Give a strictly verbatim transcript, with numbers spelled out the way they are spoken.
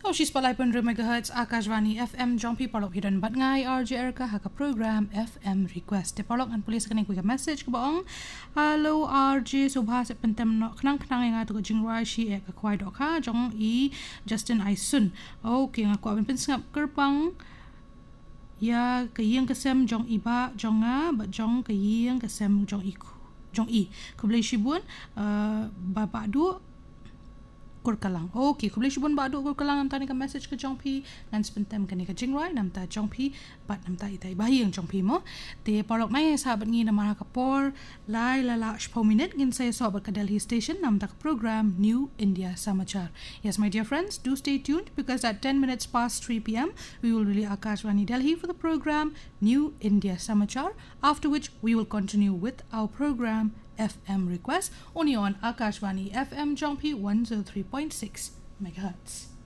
Oh, she's palay punro megahertz Akashvani F M Jompi Parlok Hidan Bat Ngai R J R ka haka program F M request. Te Parlok an polis kaning kuya message ko baong. Hello R J Subha se pentem no knang knang nga to jingrai shi e ka kwai dok ha jong i Justin Aisun. Okay nga ko ben pensngap kerpang ya kayeng kesem jong iba jong nga ba jong kayeng kesem jong iku jong i. Ko boleh shibun uh, bapa du kurkalang. Okay, ko boleh shibun badu kurkalang nam ta ni ka message ke jongpi ngan spentem kani ka jingrai nam ta jongpi bat nam ta itai bahiyang jongpi mo. Te parok mai sahabat ngi namara ka por lai lala shpo minute ngin saya sahabat ka Delhi station nam ta program New India Samachar. Yes, my dear friends, do stay tuned because at ten minutes past three p.m. we will really Akashvani Delhi for the program New India Samachar, after which we will continue with our program F M request only on Akashvani F M Jompi one oh three point six megahertz.